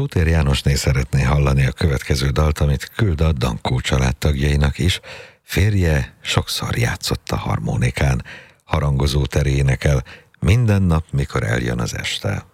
Lótér Jánosné szeretné hallani a következő dalt, amit küld a Dankó családtagjainak is. Férje sokszor játszott a harmonikán, harangozó terénekel, minden nap, mikor eljön az este.